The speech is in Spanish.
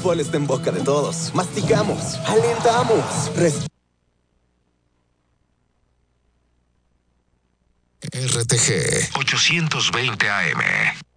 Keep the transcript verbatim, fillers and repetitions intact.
fútbol está en boca de todos. Masticamos, alentamos, res- R T G ochocientos veinte A M